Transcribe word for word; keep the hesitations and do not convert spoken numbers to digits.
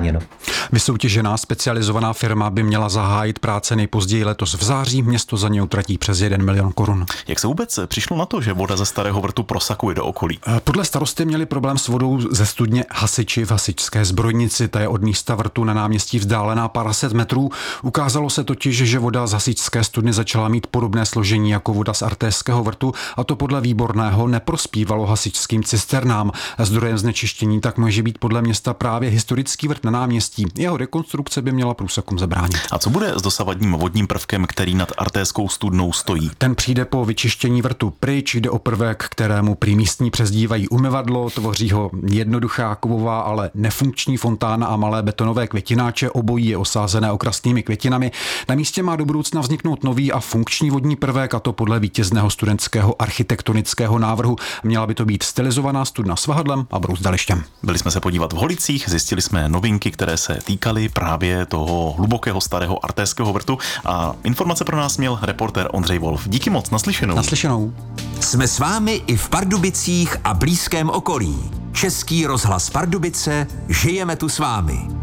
zachráněno. Vysoutěžená specializovaná firma by měla zahájit práce nejpozději letos v září, město za ně utratí přes jeden milion korun. Jak se vůbec přišlo na to, že voda ze starého vrtu prosakuje do okolí? Podle starosty měli problém s vodou ze studně hasiči v hasičské zbrojnici, ta je od místa vrtu na náměstí vzdálená pár set metrů. Ukázalo se totiž, že voda z hasičské studny začala mít podobné složení jako voda z artéského vrtu, a to podle Výborného neprospívalo hasičským cisternám. Zdrojem znečištění tak může být podle města právě historický vrt na náměstí. Jeho rekonstrukce by měla průsekům zabránit. A co bude s dosavadním vodním prvkem, který nad artéskou studnou stojí? Ten přijde po vyčištění vrtu pryč, jde o prvek, kterému prý místní přezdívají umyvadlo, tvoří ho jednoduchá kovová, ale nefunkční fontána a malé betonové květináče, obojí je osázené okrasnými květinami. Na místě má do budoucna vzniknout nový a funkční vodní prvek, a to podle vítězného studentského architektonického návrhu. Měla by to být stylizovaná studna s vahadlem a brouzdalištěm. Byli jsme se podívat v Holicích, zjistili jsme novinky, které se týkaly právě toho hlubokého starého artéského vrtu, a informace pro nás měl reportér Ondřej Wolf. Díky moc, naslyšenou. Naslyšenou. Jsme s vámi i v Pardubicích a blízkém okolí. Český rozhlas Pardubice, žijeme tu s vámi.